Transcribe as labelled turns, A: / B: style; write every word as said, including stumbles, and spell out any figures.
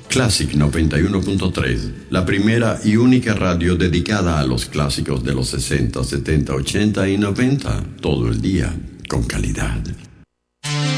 A: Classic noventa y uno punto tres, la primera y única radio dedicada a los clásicos de los sesenta, setenta, ochenta y noventa, todo el día, con calidad.